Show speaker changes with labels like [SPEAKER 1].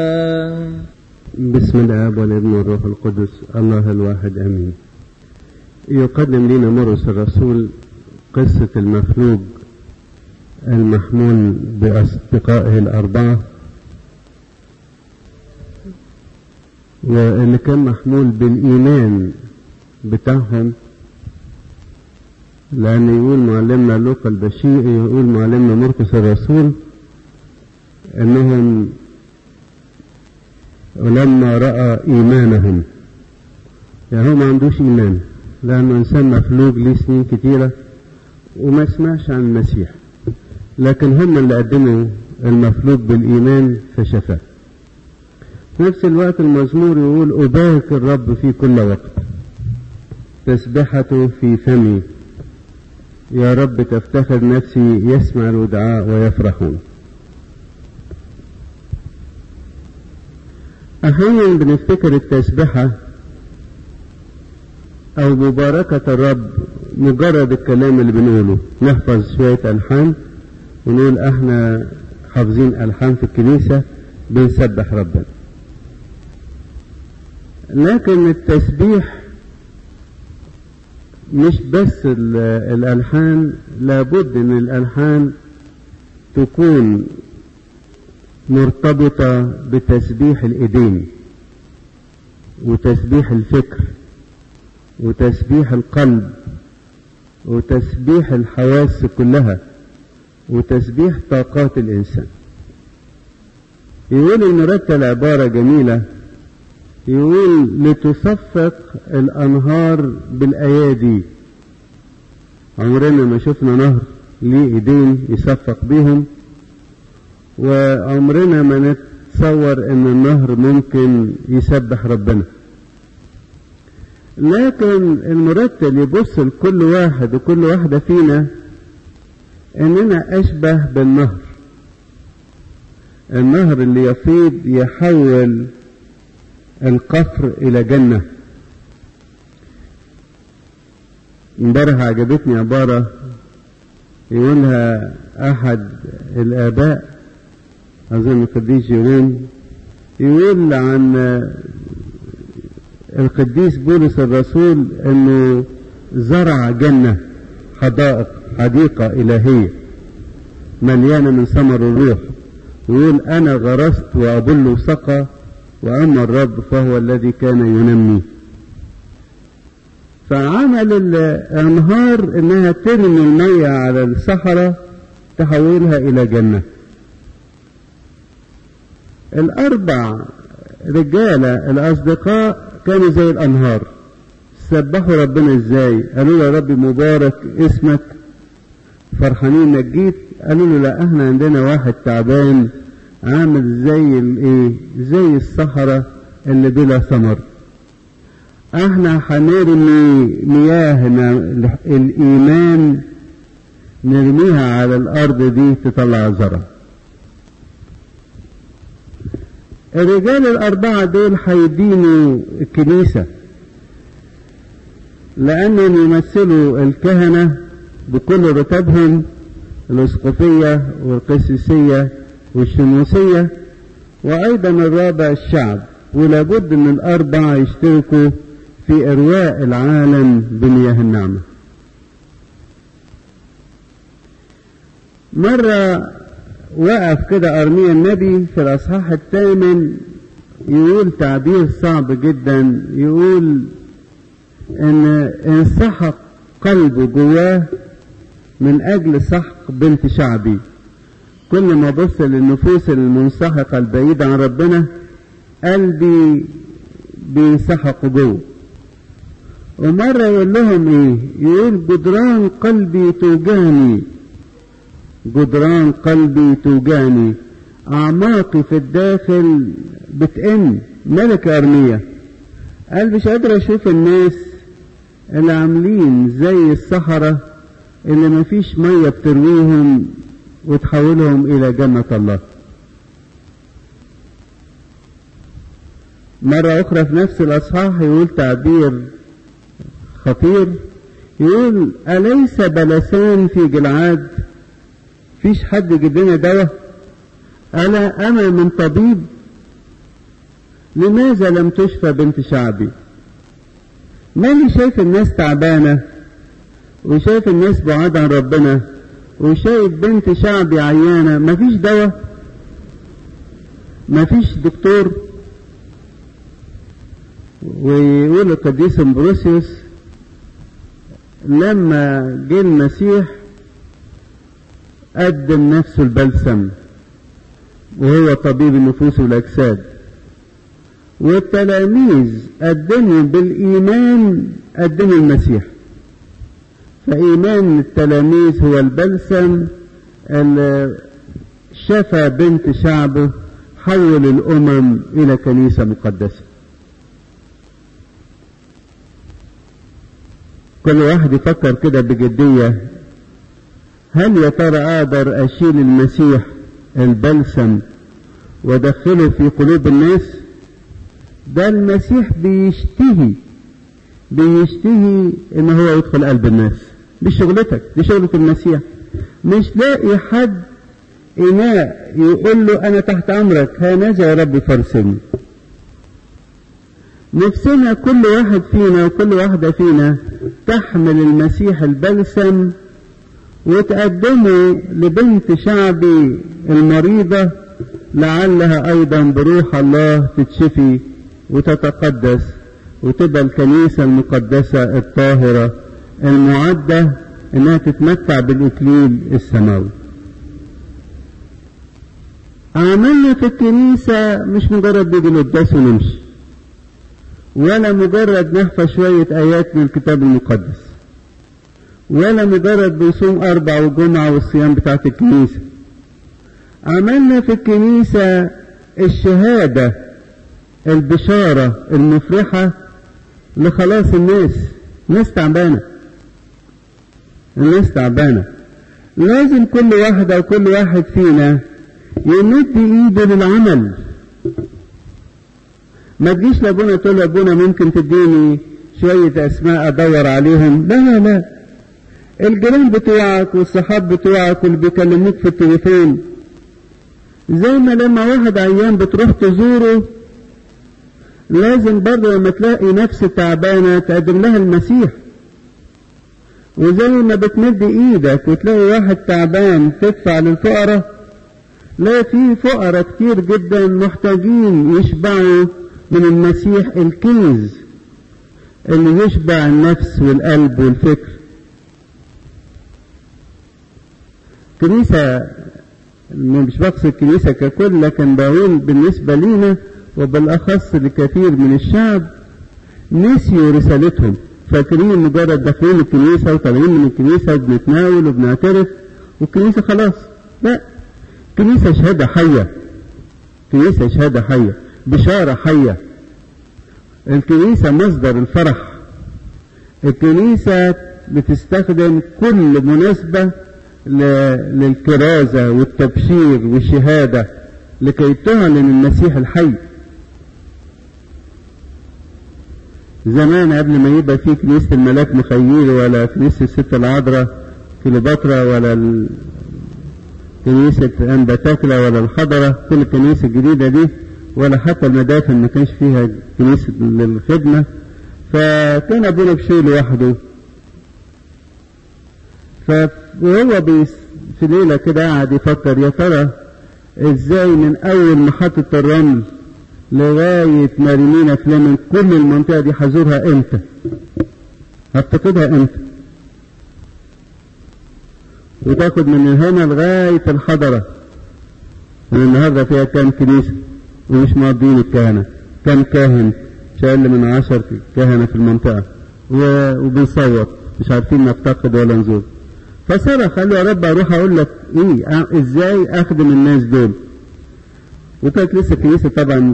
[SPEAKER 1] بسم الآب والابن والروح القدس الله الواحد آمين. يقدم لنا مرقس الرسول قصة المفلوج المحمول بأصدقائه الأربعة، واللي كان محمول بالإيمان بتاعهم، لأن يقول معلمنا لوقا البشير، يقول معلمنا مرقس الرسول أنهم ولما رأى إيمانهم، يعني هو ما عندوش إيمان لأنه إنسان مفلوج ليه سنين كتيرة وما سمعش عن المسيح، لكن هم اللي قدموا المفلوج بالإيمان فشفاه. في نفس الوقت المزمور يقول أبارك الرب في كل وقت، تسبحته في فمي، يا رب تفتخر نفسي، يسمع الودعاء ويفرحون. أحيانا بنفتكر التسبحة أو مباركة الرب مجرد الكلام اللي بنقوله، نحفظ شوية ألحان ونقول احنا حافظين ألحان في الكنيسة بنسبح ربنا، لكن التسبيح مش بس الألحان، لابد ان الألحان تكون مرتبطة بتسبيح الإيدين وتسبيح الفكر وتسبيح القلب وتسبيح الحواس كلها وتسبيح طاقات الإنسان. يقول المرتل عبارة جميلة، يقول لتصفق الأنهار بالأيادي. عمرنا ما شفنا نهر ليه إيدين يصفق بيهم، وعمرنا ما نتصور ان النهر ممكن يسبح ربنا، لكن المرتل يبص لكل واحد وكل واحدة فينا اننا اشبه بالنهر، النهر اللي يفيض يحول القفر الى جنة. امبارح عجبتني عبارة يقولها احد الاباء، أظن القديس جيرون، يقول عن القديس بولس الرسول أنه زرع جنة، حديقة إلهية مليانة من ثمر الروح، يقول أنا غرست وأبل سقى، وأما الرب فهو الذي كان ينمي. فعمل الأنهار أنها ترمي المية على الصحراء تحولها إلى جنة. الأربع رجالة الأصدقاء كانوا زي الأنهار، سبحوا ربنا إزاي؟ قالوا له يا رب مبارك اسمك، فرحانين انك جيت. قالوا له لا، احنا عندنا واحد تعبان عامل زي الصحراء اللي بلا ثمر، احنا هنرمي مياهنا الإيمان نرميها على الأرض دي تطلع زرع. الرجال الأربعة دول هيدينوا الكنيسة، لأنهم يمثلوا الكهنة بكل رتبهم، الأسقفية والقسيسية والشموسية، وأيضا الرابع الشعب، ولابد من الأربعة يشتركوا في إرواء العالم بمياه النعمة. مرة وقف كده أرميا النبي في الأصحاح 8 يقول تعبير صعب جدا، يقول ان انسحق قلبه جواه من اجل سحق بنت شعبي. كل ما بص للنفوس المنسحقة البعيدة عن ربنا قلبي بينسحق جوه. ومرة يقول لهم يقول جدران قلبي توجعني، جدران قلبي توجعني، أعماقي في الداخل بتئن. ملك أرميا قال مش قادر أشوف الناس اللي عاملين زي الصحراء اللي مفيش مية بترويهم وتحولهم إلى جنة الله. مرة أخرى في نفس الأصحاح يقول تعبير خطير، يقول أليس بلسان في جلعاد؟ فيش حد يجيب لنا دواء؟ ألا أنا من طبيب؟ لماذا لم تشفى بنت شعبي؟ مالي شايف الناس تعبانة وشايف الناس بعاد عن ربنا وشايف بنت شعبي عيانة، مفيش دواء، مفيش دكتور. ويقول القديس امبروسيوس لما جه المسيح قدم نفسه البلسم وهو طبيب النفوس والأجساد، والتلاميذ قدموا بالإيمان قدموا المسيح. فإيمان التلاميذ هو البلسم اللي شفى بنت شعبه، حول الأمم إلى كنيسة مقدسة. كل واحد يفكر كده بجدية، هل يا ترى أقدر أشيل المسيح البلسم وأدخله في قلوب الناس؟ ده المسيح بيشتهي إن هو يدخل قلب الناس. دي شغلتك، دي شغلة المسيح. مش لاقي حد إناء يقول له أنا تحت أمرك، هانذا يا رب فارسني. نفسنا كل واحد فينا وكل واحدة فينا تحمل المسيح البلسم وتقدمه لبنت شعبي المريضة، لعلها أيضا بروح الله تتشفي وتتقدس وتبقى الكنيسة المقدسة الطاهرة المعدة انها تتمتع بالإكليل السماوي. عملنا في الكنيسة مش مجرد نيجي القداس ونمشي، ولا مجرد نحفظ شوية آيات من الكتاب المقدس، ولا مجرد بنصوم 4 وجمعة والصيام بتاعت الكنيسة. عملنا في الكنيسة الشهادة، البشارة المفرحة لخلاص الناس. الناس تعبانة. لازم كل واحدة وكل واحد فينا يمد ايده للعمل. ما تجيش لابونا تقول لابونا ممكن تديني شوية اسماء ادور عليهم. لا، الجيران بتوعك والصحاب بتوعك واللي بيكلموك في التليفون، زي ما لما واحد عيان بتروح تزوره، لازم برضه لما تلاقي نفس تعبانة تقدم لها المسيح. وزي ما بتمد ايدك وتلاقي واحد تعبان تدفع للفقراء، لا، في فقراء كتير جدا محتاجين يشبعوا من المسيح الكنز اللي يشبع النفس والقلب والفكر. كنيسة، مش بقصد الكنيسة ككل، لكن بقول بالنسبة لينا وبالأخص لكثير من الشعب نسيوا رسالتهم. فاكرين مجرد داخلين الكنيسة وطالعين من الكنيسة وبنتناول وبنعترف والكنيسة خلاص. لا، كنيسة شهادة حية، بشارة حية. الكنيسة مصدر الفرح. الكنيسة بتستخدم كل مناسبة للكرازة والتبشير والشهادة لكي تعلن المسيح الحي. زمان قبل ما يبقى في كنيسة الملاك مخيل ولا كنيسة الست العذراء كليوباترا ولا كنيسة أنباتاكلا ولا الحضرة، كل الكنيسة الجديدة دي، ولا حتى المدافن ما كانش فيها كنيسة للخدمة. فكان أبونا بشوي لوحده. وهو في ليلة كده قاعد يفكر يا ترى ازاي من أول محطة الرمل لغاية مارينينا فليمنج كل المنطقة دي هزورها امتى؟ هفتقدها امتى؟ وتاخد من هنا لغاية الحضرة. النهاردة فيها كام كنيسة ومش مقضين الكهنة، كام كاهن؟ مش أقل من 10 كهنة في المنطقة، وبنصوت مش عارفين نفتقد ولا نزور. فصرخ قال له يا رب اروح اقول لك ايه ازاي اخدم الناس دول. وكانت لسه الكنيسة طبعا